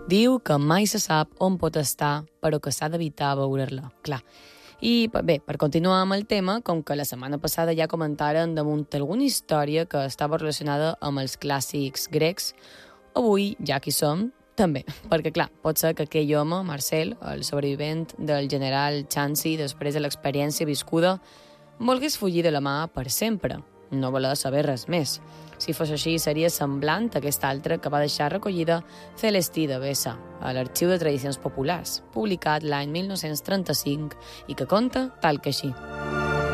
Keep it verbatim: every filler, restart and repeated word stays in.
Diu que mai se sap on pot estar, però que s'ha d'evitar veure-la, clar. I bé, per continuar amb el tema, com que la setmana passada ja comentaren damunt alguna història que estava relacionada amb els clàssics grecs, avui, ja que hi som, també, perquè clar, pot ser que aquell home, Marcel, el sobrevivent del general Chancy després de l'experiència viscuda, volgués fugir de la mà per sempre, no voler saber res més. Si fos així, seria semblant a aquesta altra que va deixar recollida Celestí de Bessa, a l'Arxiu de Tradicions Populars, publicat l'any mil nou-cents trenta-cinc i que conta tal que així.